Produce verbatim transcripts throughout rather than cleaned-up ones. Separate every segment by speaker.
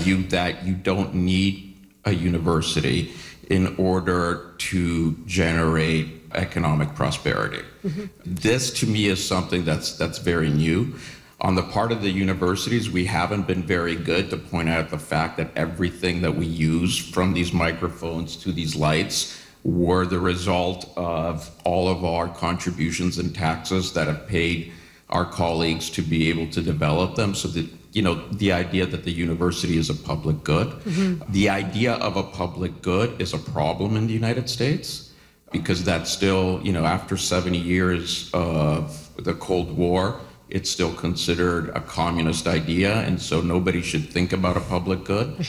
Speaker 1: argue that you don't need a university in order to generate economic prosperity. Mm-hmm. This, to me, is something that's that's very new. On the part of the universities, we haven't been very good to point out the fact that everything that we use, from these microphones to these lights, were the result of all of our contributions and taxes that have paid our colleagues to be able to develop them. So that, you know, the idea that the university is a public good, mm-hmm. the idea of a public good is a problem in the United States, because that's still, you know, after seventy years of the Cold War, it's still considered a communist idea, and so nobody should think about a public good.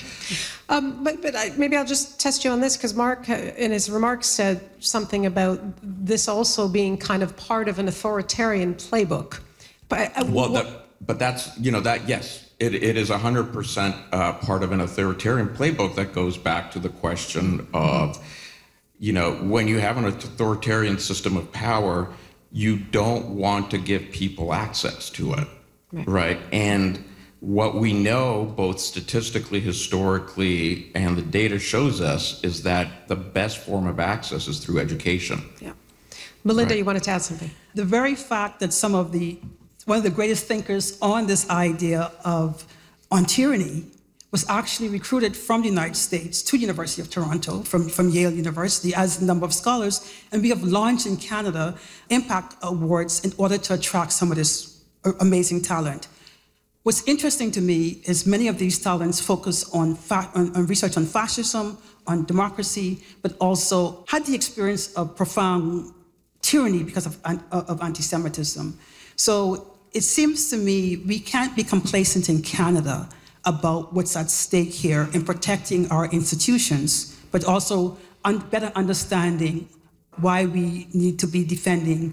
Speaker 2: Um, but but I, maybe I'll just test you on this, because Mark, uh, in his remarks, said something about this also being kind of part of an authoritarian playbook. But uh,
Speaker 1: well, that, but that's, you know, that, yes, it, it is one hundred percent uh, part of an authoritarian playbook that goes back to the question of, you know, when you have an authoritarian system of power, you don't want to give people access to it, right? right? And what we know, both statistically, historically, and the data shows us, is that the best form of access is through education.
Speaker 2: Yeah. Melinda,
Speaker 1: right.
Speaker 2: You wanted to add something?
Speaker 3: The very fact that some of the, one of the greatest thinkers on this idea of, on tyranny, was actually recruited from the United States to the University of Toronto, from, from Yale University, as a number of scholars. And we have launched in Canada Impact Awards in order to attract some of this amazing talent. What's interesting to me is many of these talents focus on, fa on, on research on fascism, on democracy, but also had the experience of profound tyranny because of, of anti-Semitism. So it seems to me we can't be complacent in Canada about what's at stake here in protecting our institutions, but also un better understanding why we need to be defending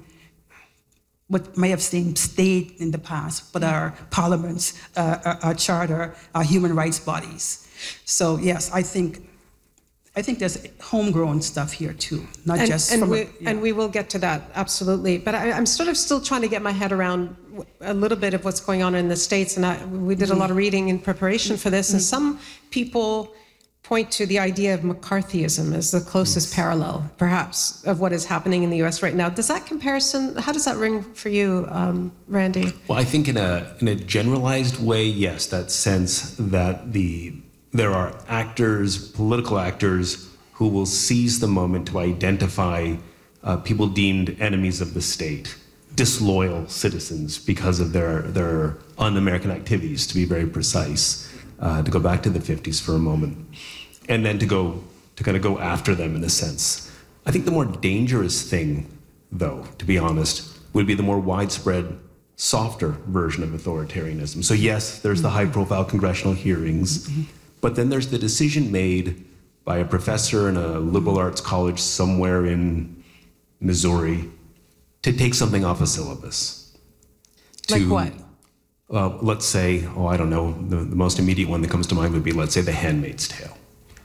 Speaker 3: what may have seemed staid in the past, but our parliaments, uh, our, our charter, our human rights bodies. So yes, I think I think there's homegrown stuff here too, not
Speaker 2: and,
Speaker 3: just
Speaker 2: and
Speaker 3: from
Speaker 2: we,
Speaker 3: a, yeah.
Speaker 2: And we will get to that, absolutely. But I, I'm sort of still trying to get my head around a little bit of what's going on in the States. And I, we did mm-hmm. a lot of reading in preparation for this. Mm-hmm. And some people point to the idea of McCarthyism as the closest yes. parallel, perhaps, of what is happening in the U S right now. Does that comparison, how does that ring for you, um, Randy?
Speaker 4: Well, I think in a, in a generalized way, yes, that sense that the there are actors, political actors, who will seize the moment to identify uh, people deemed enemies of the state, disloyal citizens because of their, their un-American activities, to be very precise, uh, to go back to the fifties for a moment, and then to go, to kind of go after them in a sense. I think the more dangerous thing, though, to be honest, would be the more widespread, softer version of authoritarianism. So yes, there's the high-profile congressional hearings, but then there's the decision made by a professor in a liberal arts college somewhere in Missouri to take something off a syllabus.
Speaker 2: Like
Speaker 4: to,
Speaker 2: what?
Speaker 4: Uh, let's say, oh, I don't know, the, the most immediate one that comes to mind would be, let's say, The Handmaid's Tale.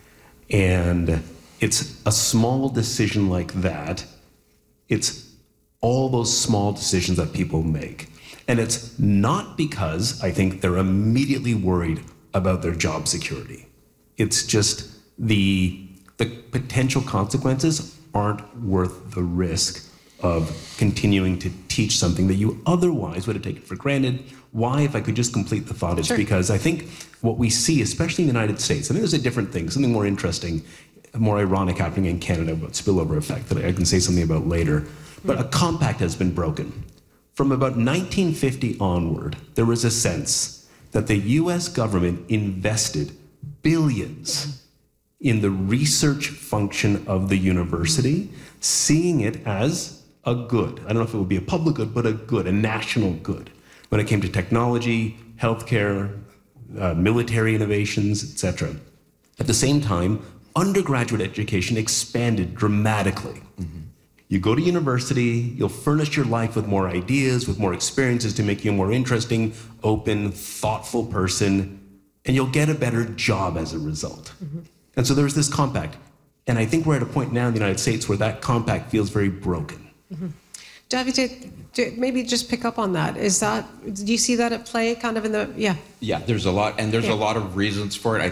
Speaker 4: And it's a small decision like that. It's all those small decisions that people make. And it's not because I think they're immediately worried about their job security. It's just the, the potential consequences aren't worth the risk of continuing to teach something that you otherwise would have taken for granted. Why, if I could just complete the thought, is sure. because I think what we see, especially in the United States, I think there's a different thing, something more interesting, more ironic happening in Canada about spillover effect that I can say something about later. But a compact has been broken. From about nineteen fifty onward, there was a sense that the U S government invested billions in the research function of the university, seeing it as a good. I don't know if it would be a public good, but a good, a national good. When it came to technology, healthcare, uh, military innovations, et cetera. At the same time, undergraduate education expanded dramatically. Mm-hmm. You go to university, you'll furnish your life with more ideas, with more experiences to make you a more interesting, open, thoughtful person, and you'll get a better job as a result. Mm-hmm. And so there's this compact. And I think we're at a point now in the United States where that compact feels very broken.
Speaker 2: Mm-hmm. Davide, maybe just pick up on that. Is that, do you see that at play kind of in the, yeah?
Speaker 1: Yeah, there's a lot, and there's
Speaker 2: yeah.
Speaker 1: a lot of reasons for it. I